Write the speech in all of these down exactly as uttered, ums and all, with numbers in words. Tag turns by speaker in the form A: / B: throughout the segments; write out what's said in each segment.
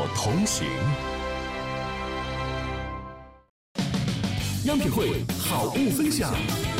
A: 同行。央品汇好物分享。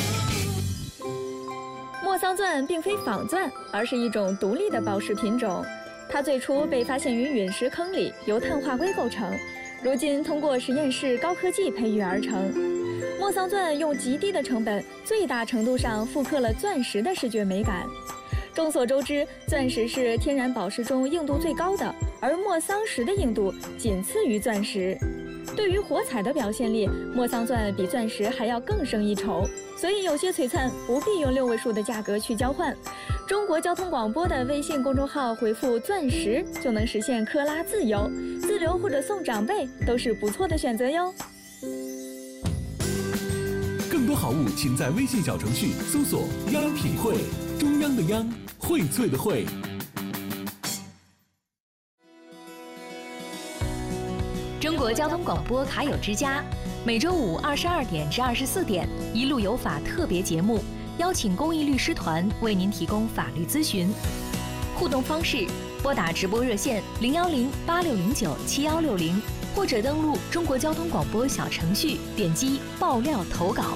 B: 莫桑钻并非仿钻，而是一种独立的宝石品种。它最初被发现于陨石坑里，由碳化硅构成，如今通过实验室高科技培育而成。莫桑钻用极低的成本，最大程度上复刻了钻石的视觉美感。众所周知，钻石是天然宝石中硬度最高的，而莫桑石的硬度仅次于钻石。对于火彩的表现力，莫桑钻比钻石还要更胜一筹，所以有些璀璨不必用六位数的价格去交换。中国交通广播的微信公众号回复钻石就能实现克拉自由，自留或者送长辈都是不错的选择哟。
A: 更多好物请在微信小程序搜索央品汇，中央的央，荟萃的荟。
C: 中国交通广播卡友之家，每周五二十二点至二十四点，一路有法特别节目，邀请公益律师团为您提供法律咨询。互动方式：拨打直播热线零幺零八六零九七幺六零，或者登录中国交通广播小程序，点击爆料投稿。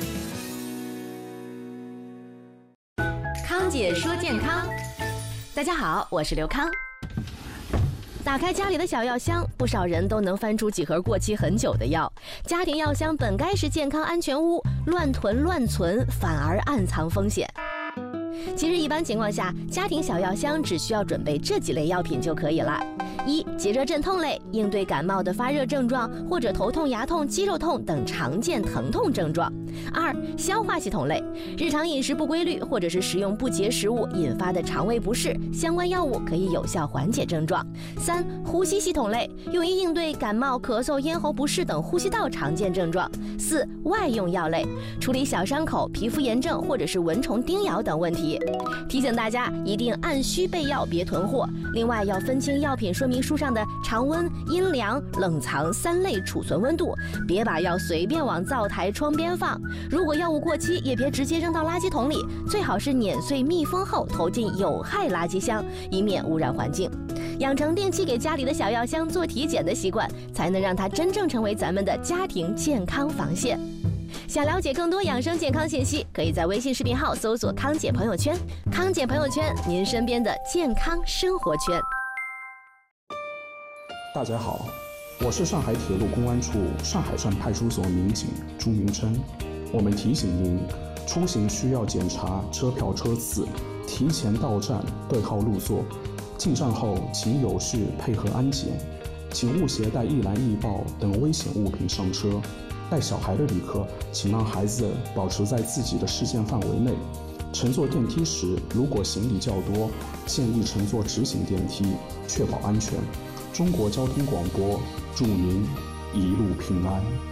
D: 康姐说健康，大家好，我是刘康。打开家里的小药箱，不少人都能翻出几盒过期很久的药。家庭药箱本该是健康安全屋，乱囤乱存反而暗藏风险。其实一般情况下，家庭小药箱只需要准备这几类药品就可以了。一、解热镇痛类，应对感冒的发热症状或者头痛、牙痛、肌肉痛等常见疼痛症状。二、消化系统类，日常饮食不规律或者是食用不洁食物引发的肠胃不适，相关药物可以有效缓解症状。三、呼吸系统类，用于应对感冒、咳嗽、咽喉不适等呼吸道常见症状。四、外用药类，处理小伤口、皮肤炎症或者是蚊虫叮咬等问题。提醒大家一定按需备药，别囤货。另外要分清药品说明书上的常温、阴凉、冷藏三类储存温度，别把药随便往灶台、窗边放。如果药物过期，也别直接扔到垃圾桶里，最好是碾碎密封后投进有害垃圾箱，以免污染环境。养成定期给家里的小药箱做体检的习惯，才能让它真正成为咱们的家庭健康防线。想了解更多养生健康信息，可以在微信视频号搜索康姐朋友圈。康姐朋友圈，您身边的健康生活圈。
E: 大家好，我是上海铁路公安处上海站派出所民警朱明琛。我们提醒您，出行需要检查车票车次，提前到站对号入座，进站后请有序配合安检，请勿携带易燃易爆等危险物品上车。带小孩的旅客，请让孩子保持在自己的视线范围内。乘坐电梯时，如果行李较多，建议乘坐直行电梯，确保安全。中国交通广播，祝您一路平安。